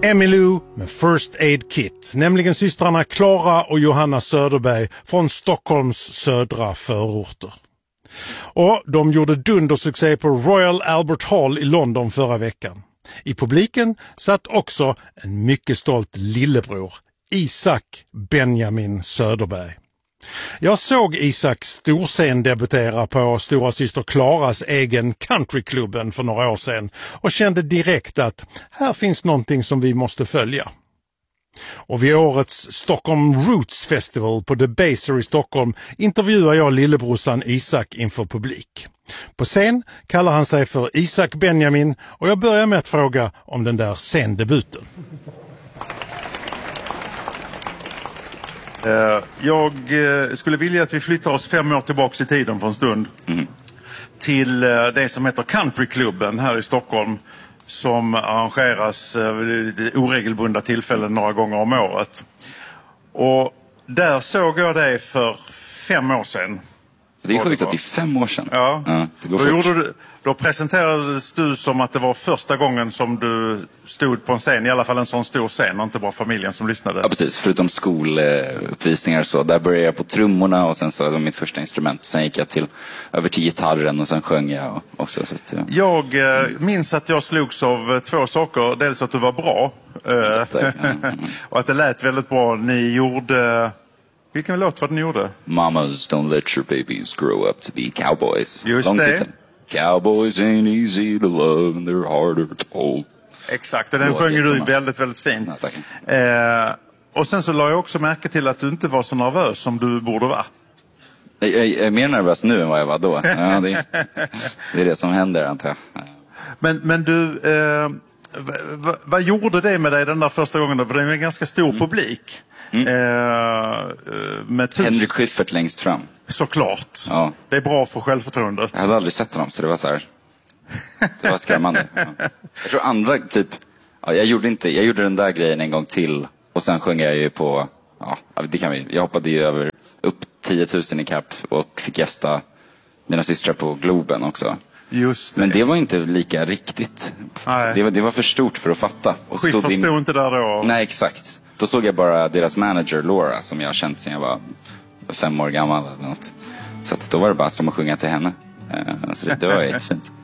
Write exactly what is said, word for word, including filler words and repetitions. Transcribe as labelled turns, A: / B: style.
A: Emmylou med First Aid Kit, nämligen systrarna Klara och Johanna Söderberg från Stockholms södra förorter. Och de gjorde dundersuccé på Royal Albert Hall i London förra veckan. I publiken satt också en mycket stolt lillebror, Isak Benjamin Söderberg. Jag såg Isak storscen debutera på stora syster Klaras egen countryklubben för några år sedan och kände direkt att här finns någonting som vi måste följa. Och vid årets Stockholm Roots Festival på The Baser i Stockholm intervjuar jag lillebrorsan Isak inför publik. På scen kallar han sig för Isak Benjamin och jag börjar med att fråga om den där scendebuten.
B: Jag skulle vilja att vi flyttar oss fem år tillbaka i tiden för en stund. Mm. Till det som heter Countryklubben här i Stockholm, som arrangeras vid oregelbundna tillfällen några gånger om året. Och där såg jag det för fem år sedan.
C: Det är sjukt att det är fem år sedan.
B: Ja,
C: ja det går
B: då, gjorde du, då presenterades du som att det var första gången som du stod på en scen, i alla fall en sån stor scen, och inte bara familjen som lyssnade.
C: Ja, precis. Förutom skoluppvisningar och så. Där började jag på trummorna och sen så var det mitt första instrument. Sen gick jag till över till gitarren och sen sjöng jag också. Så att, ja.
B: Jag eh, minns att jag slogs av två saker. Dels att du var bra. Eh, och att det lät väldigt bra. Ni gjorde... Vilken låt var det ni gjorde?
C: Mamas don't let your babies grow up to be cowboys.
B: Just Lång det. Titel.
C: Cowboys ain't easy to love and they're harder to hold.
B: Exakt, och den sjöng du väldigt, väldigt fint. Ja, eh, och sen så la jag också märke till att du inte var så nervös som du borde vara.
C: Jag, jag, jag är mer nervös nu än vad jag var då. Ja, det, det är det som händer, antar jag. Ja.
B: Men, men du, eh, vad, vad gjorde det med dig den där första gången då? För det är en ganska stor mm. publik. Mm. Eh, med tus...
C: Henrik Schyffert längst fram.
B: Såklart.
C: Ja.
B: Det är bra för självförtroendet.
C: Jag hade aldrig sett honom, så det var så här. Det var skrämmande. Ja. Jag tror andra typ. Ja, jag gjorde inte. Jag gjorde den där grejen en gång till och sen sjöng jag ju på. Ja, det kan vi. Jag hoppade ju över upp tio tusen i kapp och fick gästa mina systrar på Globen också.
B: Just det.
C: Men det var inte lika riktigt. Det var, det var för stort för att fatta.
B: Och Schyffert in... stod inte där då?
C: Nej, exakt. Då såg jag bara deras manager Laura, som jag har känt sedan jag var fem år gammal eller något. Så att då var det bara som att sjunga till henne. Så det, det var jättefint.